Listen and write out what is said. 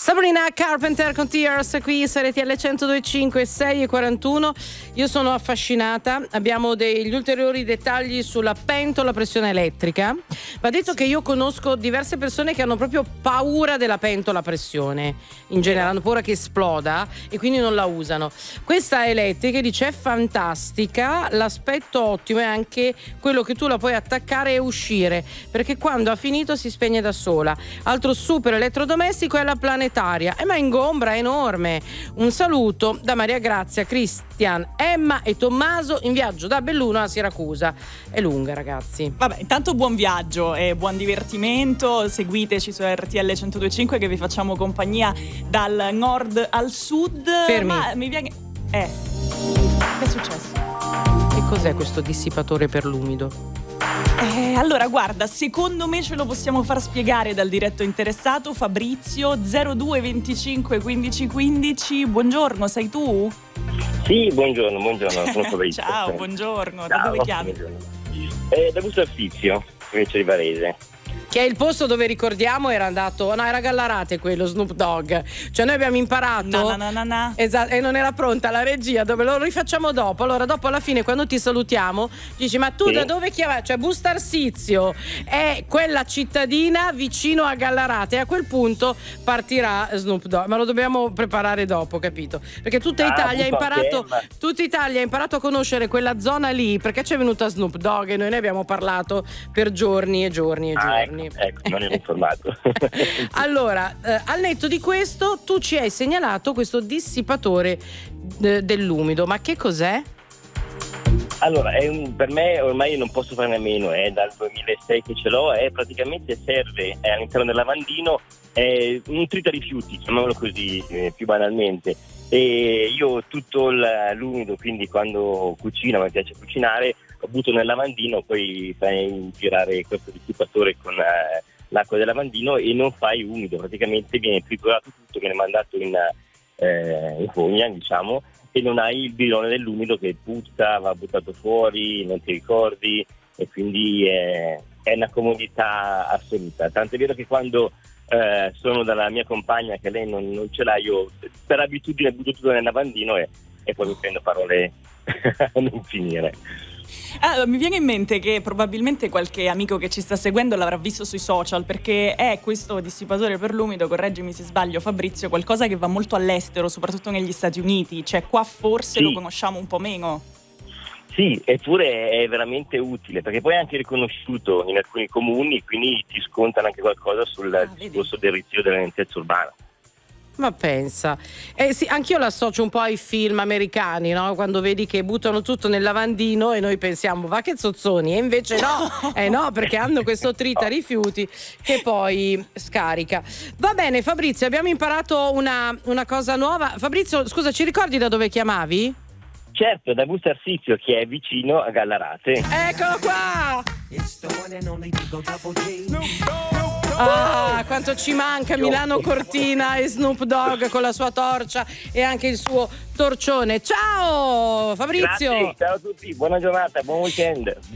Sabrina Carpenter con Tears qui su RTL 102.5, 6:41. Io sono affascinata. Abbiamo degli ulteriori dettagli sulla pentola a pressione elettrica. Va detto che io conosco diverse persone che hanno proprio paura della pentola a pressione. In generale hanno paura che esploda e quindi non la usano. Questa elettrica dice è fantastica, l'aspetto ottimo è anche quello che tu la puoi attaccare e uscire, perché quando ha finito si spegne da sola. Altro super elettrodomestico è la planetaria, ma ingombra, è enorme. Un saluto da Maria Grazia, Cristian, Emma e Tommaso in viaggio da Belluno a Siracusa. È lunga, ragazzi. Vabbè, intanto buon viaggio e buon divertimento. Seguiteci su RTL 102.5 che vi facciamo compagnia dal nord al sud. Fermi. Ma mi viene... Che è successo? Che cos'è questo dissipatore per l'umido? Allora guarda, secondo me ce lo possiamo far spiegare dal diretto interessato Fabrizio 02 25 15 15. Buongiorno, sei tu? Sì, buongiorno, sono Fabrizio. Ciao, buongiorno. Ciao, Da dove chiami? Da Busto Arsizio, provincia di Varese. Che è il posto dove ricordiamo era andato, no, era Gallarate quello, Snoop Dogg. Cioè noi abbiamo imparato. Na. Esatto, e non era pronta la regia, dove lo rifacciamo dopo. Allora dopo alla fine quando ti salutiamo dici ma tu da dove chiami? Cioè Busto Arsizio è quella cittadina vicino a Gallarate e a quel punto partirà Snoop Dogg, ma lo dobbiamo preparare dopo, capito? Perché tutta Italia ha imparato a conoscere quella zona lì perché c'è venuta Snoop Dogg e noi ne abbiamo parlato per giorni e giorni e giorni. Ecco, non ero informato. Allora, al netto di questo, tu ci hai segnalato questo dissipatore dell'umido, ma che cos'è? Allora, per me ormai non posso farne a meno, è dal 2006 che ce l'ho, praticamente serve all'interno del lavandino, è un tritarifiuti, chiamiamolo così, più banalmente. E io tutto l'umido, quindi quando cucino, mi piace cucinare, lo butto nel lavandino, poi fai girare questo dissipatore con l'acqua del lavandino e non fai umido, praticamente viene triturato tutto, viene mandato in fogna, diciamo, e non hai il bidone dell'umido che puzza, va buttato fuori, non ti ricordi, e quindi è una comodità assoluta. Tant'è vero che quando sono dalla mia compagna, che lei non ce l'ha, io per abitudine butto tutto nel lavandino e poi mi prendo parole a non finire. Mi viene in mente che probabilmente qualche amico che ci sta seguendo l'avrà visto sui social, perché è questo dissipatore per l'umido, correggimi se sbaglio Fabrizio, qualcosa che va molto all'estero, soprattutto negli Stati Uniti, cioè qua forse lo conosciamo un po' meno. Sì, eppure è veramente utile, perché poi è anche riconosciuto in alcuni comuni, quindi ti scontano anche qualcosa sul discorso del ritiro della lentezza urbana. Ma pensa, sì, anch'io l'associo un po' ai film americani, no? Quando vedi che buttano tutto nel lavandino e noi pensiamo va che zozzoni, e invece no, perché hanno questo tritarifiuti che poi scarica. Va bene Fabrizio, abbiamo imparato una cosa nuova. Fabrizio, scusa, ci ricordi da dove chiamavi? Certo, da Busto Arsizio, che è vicino a Gallarate. Eccolo qua! Ah, quanto ci manca Milano Cortina e Snoop Dogg con la sua torcia e anche il suo torcione. Ciao Fabrizio! Grazie, ciao a tutti, buona giornata, buon weekend.